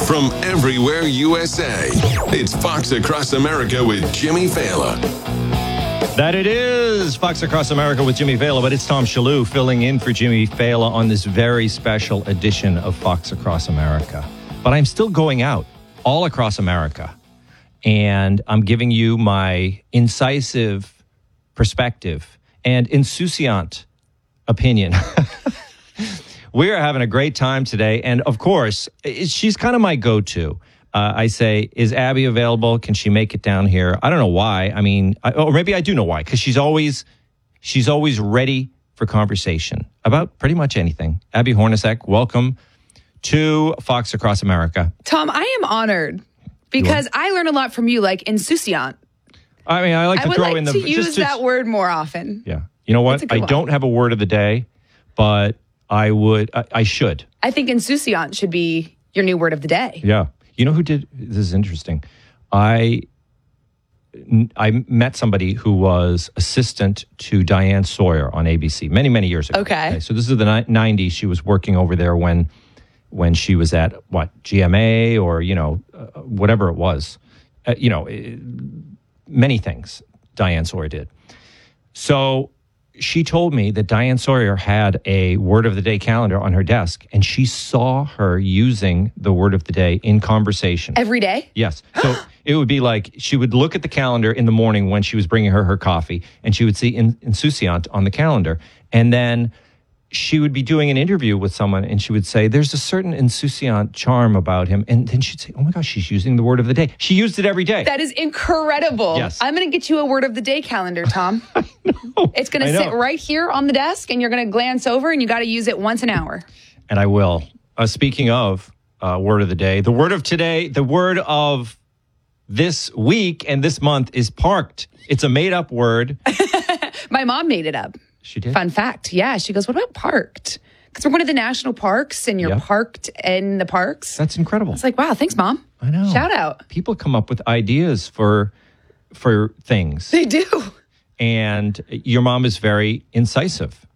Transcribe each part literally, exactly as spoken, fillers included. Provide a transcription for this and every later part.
from everywhere U S A. It's Fox Across America with Jimmy Fallon. That it is Fox Across America with Jimmy Fallon, but it's Tom Shalhoub filling in for Jimmy Fallon on this very special edition of Fox Across America. But I'm still going out all across America, and I'm giving you my incisive perspective and insouciant opinion. We are having a great time today, and of course, she's kind of my go-to. Uh, I say, is Abby available? Can she make it down here? I don't know why. I mean, I, or maybe I do know why, because she's always, she's always ready for conversation about pretty much anything. Abby Hornacek, welcome to Fox Across America. Tom, I am honored because I learn a lot from you, like insouciant. I mean, I like to I would throw like in the to use just, that word more often. Yeah, you know what? I one. don't have a word of the day, but I would. I, I should. I think insouciant should be your new word of the day. Yeah. You know who did, this is interesting. I I met somebody who was assistant to Diane Sawyer on A B C many, many years ago. Okay. okay so this is the nineties. She was working over there when when she was at, what, G M A or, you know, uh, whatever it was. Uh, you know, it, many things Diane Sawyer did. So she told me that Diane Sawyer had a word of the day calendar on her desk, and she saw her using the word of the day in conversation. Every day? Yes. So it would be like she would look at the calendar in the morning when she was bringing her her coffee, and she would see in, insouciant on the calendar. And then she would be doing an interview with someone, and she would say, there's a certain insouciant charm about him. And then she'd say, oh my gosh, she's using the word of the day. She used it every day. That is incredible. Yes. I'm going to get you a word of the day calendar, Tom. I know. It's going to sit right here on the desk, and you're going to glance over, and you got to use it once an hour. And I will. Uh, speaking of uh, word of the day, the word of today, the word of this week and this month is parked. It's a made-up word. My mom made it up. She did? Fun fact. Yeah. She goes, what about parked? Because we're going to the national parks and you're Yep. parked in the parks. That's incredible. It's like, wow, thanks, Mom. I know. Shout out. People come up with ideas for for things. They do. And your mom is very incisive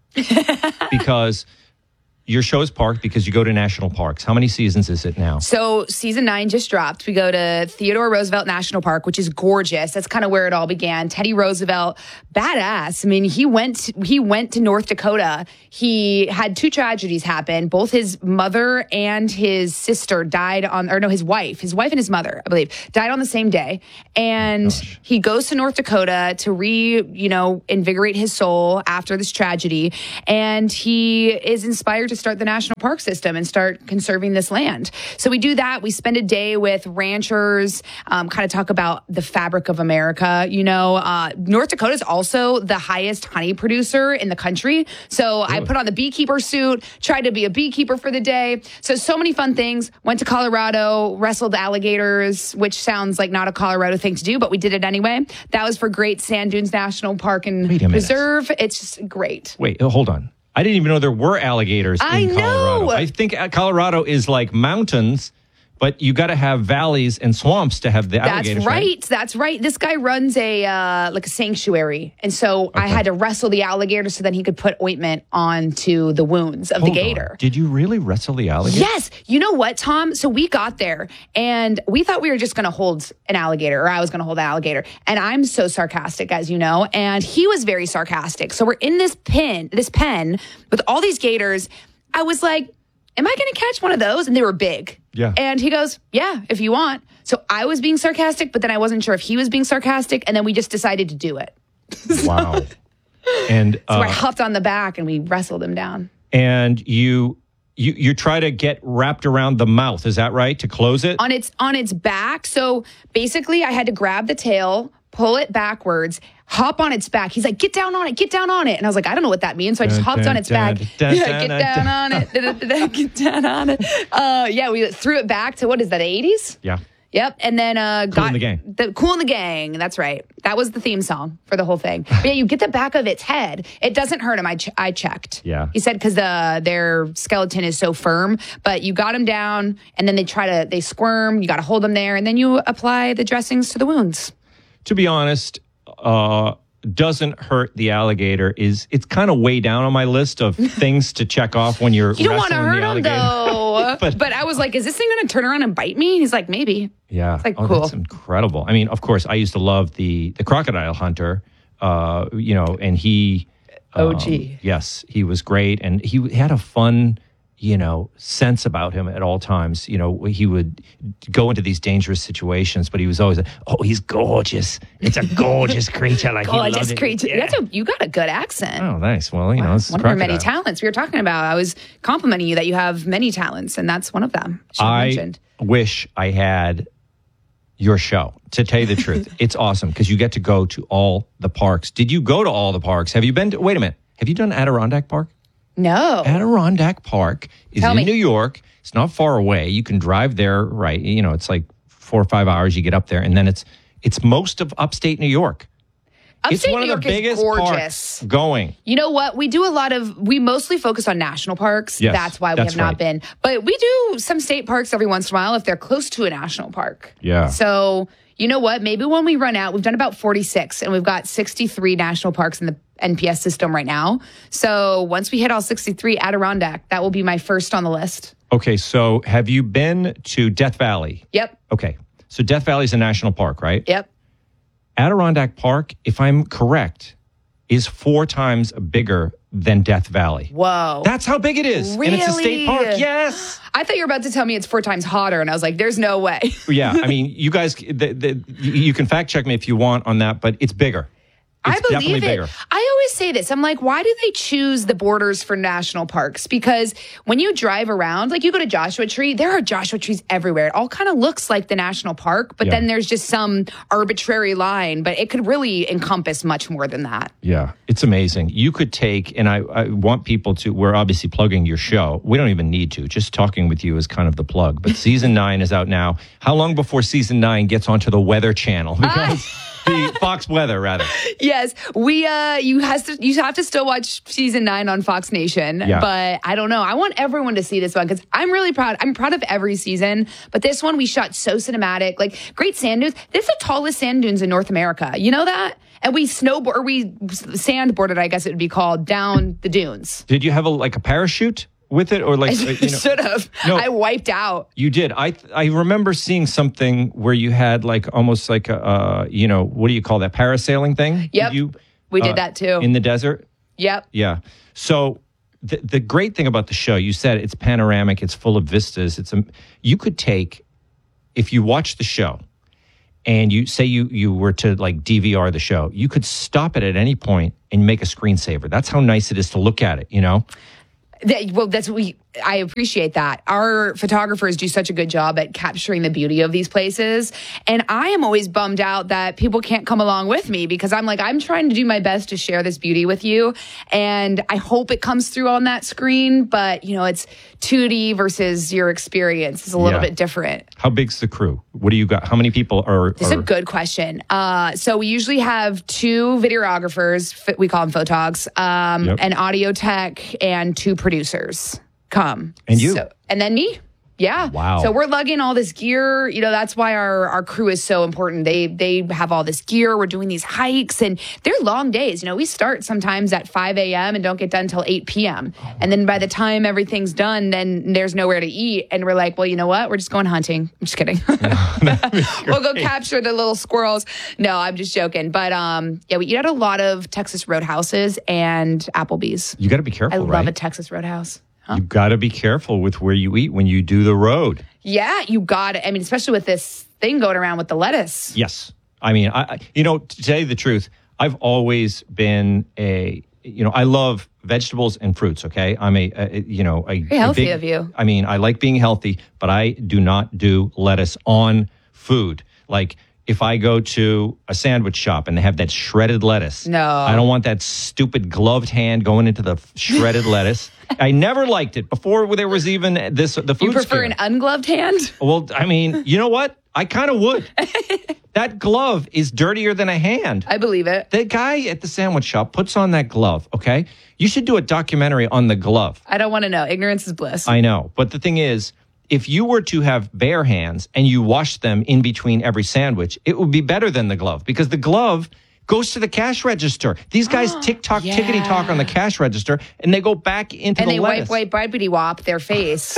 because your show is parked because you go to national parks. How many seasons is it now? So season nine just dropped. We go to Theodore Roosevelt National Park, which is gorgeous. That's kind of where it all began. Teddy Roosevelt, badass. I mean, he went he went to North Dakota. He had two tragedies happen. Both his mother and his sister died on, or no, his wife, his wife and his mother, I believe, died on the same day. And Gosh. he goes to North Dakota to re, you know, invigorate his soul after this tragedy. And he is inspired to start the national park system and start conserving this land. So we do that. We spend a day with ranchers, um, kind of talk about the fabric of America. You know, uh, North Dakota is also the highest honey producer in the country. So I put on the beekeeper suit, tried to be a beekeeper for the day. So, so many fun things. Went to Colorado, wrestled alligators, which sounds like not a Colorado thing to do, but we did it anyway. That was for Great Sand Dunes National Park and Wait a minute. Reserve. It's just great. Wait, hold on. I didn't even know there were alligators I in Colorado. know. I think uh, Colorado is like mountains, but you got to have valleys and swamps to have the That's alligators. right. That's right. This guy runs a uh, like a sanctuary, and so I had to wrestle the alligator so then he could put ointment onto the wounds of Hold the on. gator. Did you really wrestle the alligator? Yes. You know what, Tom? So we got there and we thought we were just going to hold an alligator, or I was going to hold an alligator. And I'm so sarcastic, as you know, and he was very sarcastic. So we're in this pen, this pen with all these gators. I was like, am I going to catch one of those? And they were big. Yeah. And he goes, yeah, if you want. So I was being sarcastic, but then I wasn't sure if he was being sarcastic. And then we just decided to do it. Wow. And So I uh, hopped on the back and we wrestled him down. and you you you try to get wrapped around the mouth. Is that right? To close it? on its on its back. So basically I had to grab the tail, pull it backwards, hop on its back. He's like, get down on it, get down on it. And I was like, I don't know what that means. So I just Dun, hopped dun, on its dun, back. dun, Yeah, dun, get dun, down dun. on it. Da, da, da, da, Get down on it. Uh, yeah, we threw it back to, what is that, eighties? Yeah. Yep. And then uh, Cool got in the Gang. The Cool in the Gang. That's right. That was the theme song for the whole thing. But yeah, you get the back of its head. It doesn't hurt him. I ch- I checked. Yeah. He said because the their skeleton is so firm. But you got him down, and then they try to they squirm. You got to hold them there, and then you apply the dressings to the wounds. To be honest, uh, doesn't hurt the alligator is it's kind of way down on my list of things to check off when you're You don't want to wrestling the hurt him alligator. though. no. But- but, I was like, is this thing going to turn around and bite me? He's like, maybe. Yeah. It's like, oh, cool. That's incredible. I mean, of course, I used to love the the crocodile hunter, uh, you know, and he... O um, G. yes, he was great. And he had a fun, you know, sense about him at all times. You know, he would go into these dangerous situations, but he was always, oh, he's gorgeous. It's a gorgeous creature. Like, he Gorgeous loved it. creature. Yeah. That's a, you got a good accent. Oh, nice. Well, you know, it's One of your crocodile. many talents we were talking about. I was complimenting you that you have many talents, and that's one of them. She I mentioned. wish I had your show, to tell you the truth. It's awesome because you get to go to all the parks. Did you go to all the parks? Have you been to, wait a minute. Have you done Adirondack Park? No. Adirondack Park is Tell in me. New York. It's not far away. You can drive there, right? You know, it's like four or five hours. You get up there, and then it's it's most of upstate New York. Upstate it's one New of the York biggest is gorgeous. parks going. You know what? We do a lot of, we mostly focus on national parks. Yes, that's why we that's have not right. been. But we do some state parks every once in a while if they're close to a national park. Yeah. So, you know what? Maybe when we run out, we've done about forty-six and we've got sixty-three national parks in the N P S system right now. So once we hit all sixty-three, Adirondack, that will be my first on the list. Okay, so have you been to Death Valley? Yep. Okay, so Death Valley is a national park, right? Yep. Adirondack Park, if I'm correct, is four times bigger than Death Valley. Whoa. That's how big it is. And it's a state park. Really? Yes. I thought you were about to tell me it's four times hotter, and I was like, there's no way. Yeah, I mean, you guys, the, the, you can fact check me if you want on that, but it's bigger. It's I believe definitely it. bigger. I always say this. I'm like, why do they choose the borders for national parks? Because when you drive around, like you go to Joshua Tree, there are Joshua trees everywhere. It all kind of looks like the national park, but Yeah. then there's just some arbitrary line, but it could really encompass much more than that. Yeah, it's amazing. You could take, and I, I want people to, we're obviously plugging your show. We don't even need to. Just talking with you is kind of the plug. But season nine is out now. How long before season nine gets onto the Weather Channel? Because the Fox Weather, rather. Yes, we uh you has to you have to still watch season nine on Fox Nation, Yeah. but I don't know. I want everyone to see this one because I'm really proud. I'm proud of every season, but this one we shot so cinematic, like great sand dunes. This is the tallest sand dunes in North America. You know that? And we snowboard, or we sandboarded, I guess it would be called, down the dunes. Did you have a like a parachute with it, or like I uh, you know, should have. No. I wiped out. You did. I I remember seeing something where you had like almost like a uh, you know, what do you call that, parasailing thing? Yep. Did you, We did uh, that too. in the desert. Yep. Yeah. So the the great thing about the show, you said it's panoramic, it's full of vistas. It's a, you could take, if you watch the show and you say you you were to like D V R the show, you could stop it at any point and make a screensaver. That's how nice it is to look at it, you know? That, well, that's we. I appreciate that. Our photographers do such a good job at capturing the beauty of these places, and I am always bummed out that people can't come along with me because I'm like, I'm trying to do my best to share this beauty with you, and I hope it comes through on that screen. But you know, it's two D versus your experience is a little Yeah. bit different. How big's the crew? What do you got? How many people are? This is are a good question. Uh, so we usually have two videographers, f- we call them photogs, um, Yep. an audio tech, and two producers come. And you. So, and then me. Yeah. Wow. So we're lugging all this gear. You know, that's why our, our crew is so important. They they have all this gear. We're doing these hikes and they're long days. You know, we start sometimes at five a.m. and don't get done till eight p.m. And then by the time everything's done, then there's nowhere to eat. And we're like, well, you know what? We're just going hunting. I'm just kidding. We'll go capture the little squirrels. No, I'm just joking. But um, yeah, we eat at a lot of Texas Roadhouses and Applebee's. You got to be careful, I love right? a Texas Roadhouse. You got to be careful with where you eat when you do the road. Yeah, you got it. I mean, especially with this thing going around with the lettuce. Yes. I mean, I, I- you know, to tell you the truth, I've always been a, you know, I love vegetables and fruits, okay? I'm a, a you know, a, Very healthy a big- of you. I mean, I like being healthy, but I do not do lettuce on food. Like, if I go to a sandwich shop and they have that shredded lettuce, No. I don't want that stupid gloved hand going into the shredded lettuce. I never liked it before there was even this the food You prefer scare. an ungloved hand? Well, I mean, you know what? I kind of would. That glove is dirtier than a hand. I believe it. The guy at the sandwich shop puts on that glove, okay? You should do a documentary on the glove. I don't want to know. Ignorance is bliss. I know. But the thing is, if you were to have bare hands and you washed them in between every sandwich, it would be better than the glove because the glove goes to the cash register. These guys TikTok, Yeah. tickety talk on the cash register, and they go back into And the they lettuce. wipe, wipe, wipey wop their face.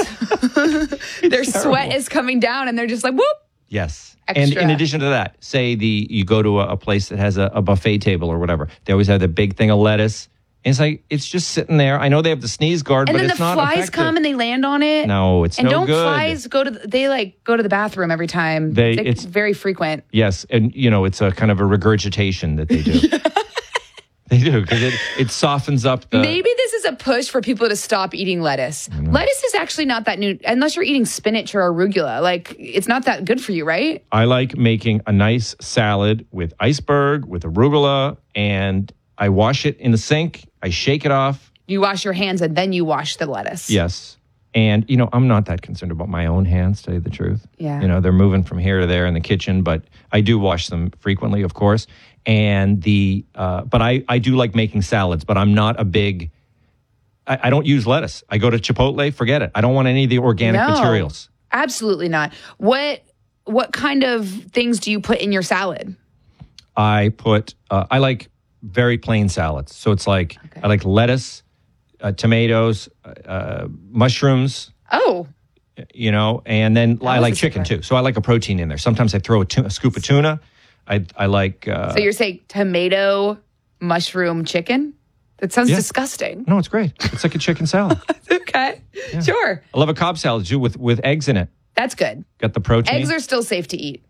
Their sweat terrible. is coming down, and they're just like, whoop. Yes. Extra. And in addition to that, say the you go to a, a place that has a, a buffet table or whatever. They always have the big thing of lettuce. And it's like, it's just sitting there. I know they have the sneeze guard, And but then the it's not flies effective. come and they land on it. No, it's and no don't good. flies go to? The, they like go to the bathroom every time. They- They're it's- very frequent. Yes, and you know, it's a kind of a regurgitation that they do. They do, because it, it softens up the... Maybe this is a push for people to stop eating lettuce. Lettuce is actually not that new, unless you're eating spinach or arugula. Like, it's not that good for you, right? I like making a nice salad with iceberg, with arugula, and I wash it in the sink. I shake it off. You wash your hands and then you wash the lettuce. Yes. And, you know, I'm not that concerned about my own hands, to tell you the truth. Yeah. You know, they're moving from here to there in the kitchen, but I do wash them frequently, of course. And the, uh, but I, I do like making salads, but I'm not a big, I, I don't use lettuce. I go to Chipotle, forget it. I don't want any of the organic No. materials. Absolutely not. What what kind of things do you put in your salad? I put, uh, I like very plain salads. So it's like, I like lettuce, uh, tomatoes, uh, mushrooms, Oh, you know, and then I was like a chicken surprise. too. So I like a protein in there. Sometimes I throw a, tu- a scoop of tuna. I, I like, uh, so you're saying tomato, mushroom, chicken? That sounds Yeah. disgusting. no, it's great. It's like a chicken salad. Okay, sure. I love a Cobb salad too with, with eggs in it. That's good. Got the protein. Eggs are still safe to eat.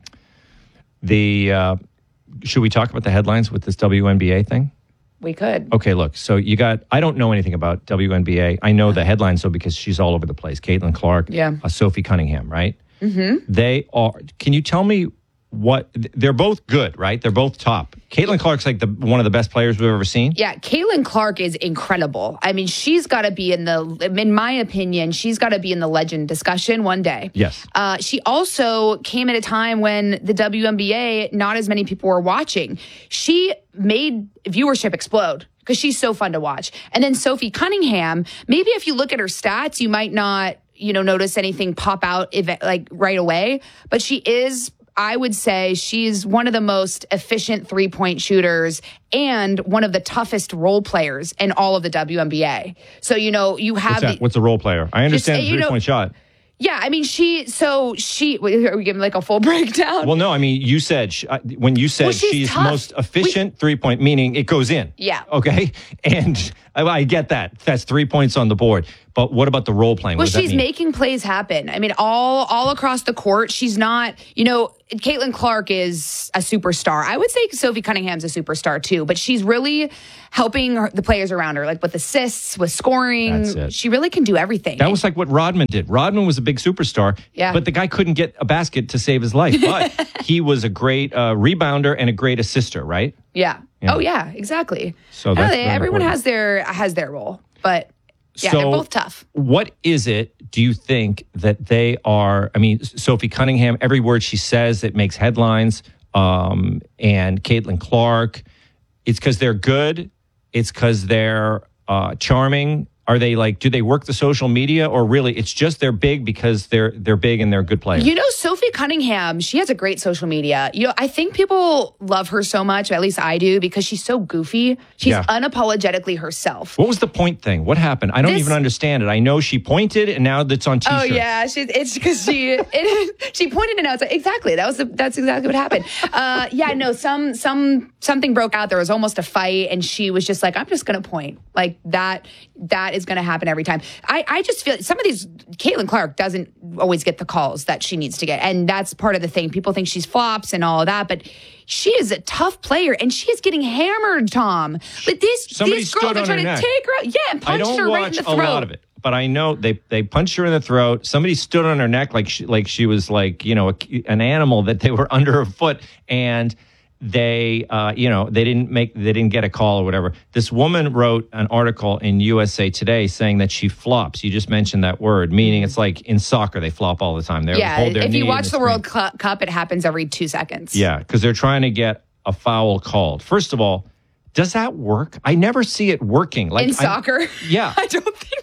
the, uh, should we talk about the headlines with this W N B A thing? We could. Okay, look. So you got, I don't know anything about W N B A. I know the headlines, though, because she's all over the place. Caitlin Clark, Yeah. uh, Sophie Cunningham, right? Mm-hmm. They are, can you tell me what, they're both good, right? They're both top. Caitlin Clark's like the one of the best players we've ever seen. Yeah, Caitlin Clark is incredible. I mean, she's got to be in the, in my opinion, she's got to be in the legend discussion one day. Yes. Uh, she also came at a time when the W N B A, not as many people were watching. She made viewership explode because she's so fun to watch. And then Sophie Cunningham, maybe if you look at her stats, you might not, you know, notice anything pop out if, like right away, but she is, I would say she's one of the most efficient three-point shooters and one of the toughest role players in all of the W N B A. So, you know, you have What's that? the, What's a role player? I understand uh, the you know- three-point shot. yeah, I mean, she, so she, wait, are we giving like a full breakdown? Well, no, I mean, you said, sh- uh, when you said Well, she's she's tough. most efficient three-point, meaning it goes in. Yeah. Okay? And I, I get that. That's three points on the board. But what about the role playing? Well, What does that she's mean? making plays happen. I mean, all all across the court. She's not, you know, Caitlin Clark is a superstar. I would say Sophie Cunningham's a superstar too, but she's really helping her, the players around her, like with assists, with scoring. That's it. She really can do everything. That was like what Rodman did. Rodman was a big superstar, Yeah. but the guy couldn't get a basket to save his life. But he was a great uh, rebounder and a great assister, right? yeah. Yeah. Oh yeah, exactly. So I don't that's know, very everyone important. has their has their role, but yeah, So- they're both tough. What is it, do you think, that they are? I mean, Sophie Cunningham, every word she says, it makes headlines. Um, and Caitlin Clark, it's because they're good. It's because they're uh, charming. Are they like, do they work the social media, or really it's just they're big because they're they're big and they're good players? You know, Sophie Cunningham, she has a great social media. You know, I think people love her so much, at least I do, because she's so goofy. She's Yeah. unapologetically herself. What was the point thing? What happened? I don't This- even understand it. I know she pointed, and now that's on Oh T-shirts. yeah, she, it's because she it, she pointed it out. It's like, exactly, that was the, that's exactly what happened. Uh, yeah, no, some some something broke out. There was almost a fight, and she was just like, "I'm just going to point like that. That is going to happen every time." I I just feel some of these Caitlin Clark doesn't always get the calls that she needs to get, and that's part of the thing. People think she's flops and all of that, but she is a tough player, and she is getting hammered. Tom, but this Somebody these girls stood are on trying her to neck. take her out, yeah, and I punch don't her right in watch the a throat. lot of it, but I know they they punched her in the throat. Somebody stood on her neck like she, like she was like, you know, a, an animal that they were under her foot, and they uh, you know they didn't make they didn't get a call or whatever. This woman wrote an article in U S A Today saying that she flops. You just mentioned that word, meaning it's like in soccer they flop all the time. They Yeah, hold their if knee you in watch the screen. World Cu- Cup, it happens every two seconds. Yeah, because they're trying to get a foul called. First of all, does that work? I never see it working. Like In I- soccer? yeah. I don't think so.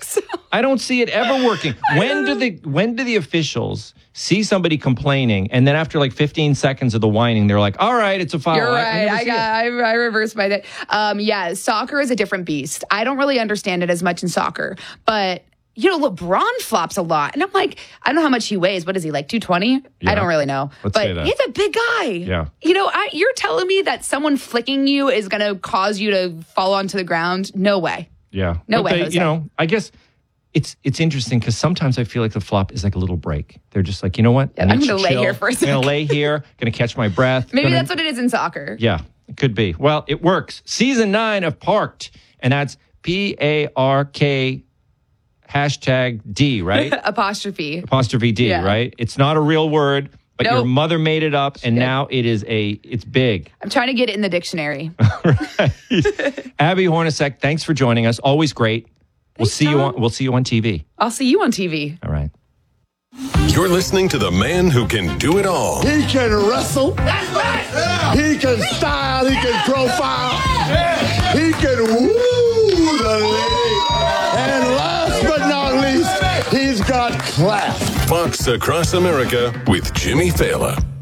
I don't see it ever working. When do the when do the officials see somebody complaining, and then after like fifteen seconds of the whining, they're like, "All right, it's a foul." You're I- I right. never I, see got. it. I, I reversed my that. Um, yeah, soccer is a different beast. I don't really understand it as much in soccer, but you know, LeBron flops a lot, and I'm like, I don't know how much he weighs. What is he like? two twenty? Yeah. I don't really know, Let's but say that. he's a big guy. Yeah. You know, I, you're telling me that someone flicking you is going to cause you to fall onto the ground? No way. Yeah. No But way, they- Jose. You know, I guess it's it's interesting because sometimes I feel like the flop is like a little break. They're just like, you know what? I I'm need gonna to lay chill. here for a I'm going to lay here, going to catch my breath. Maybe gonna- that's what it is in soccer. Yeah, it could be. Well, it works. Season nine of Parked, and that's P A R K hashtag D, right? Apostrophe. Apostrophe D, Yeah. right? It's not a real word, but your Nope. mother made it up, and now it is a, it's big. I'm trying to get it in the dictionary. Abby Hornacek, thanks for joining us. Always great. We'll Thanks, see you Tom. on. We'll see you on T V. I'll see you on T V. All right. You're listening to the man who can do it all. He can wrestle. He can style. He can profile. He can woo the lady. And last but not least, he's got class. Fox Across America with Jimmy Fallon.